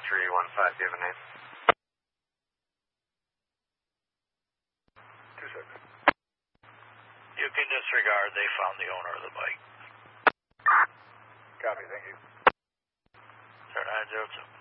315, do you have a name? 2 seconds. You can disregard. They found the owner of the bike. Copy, thank you. 0902.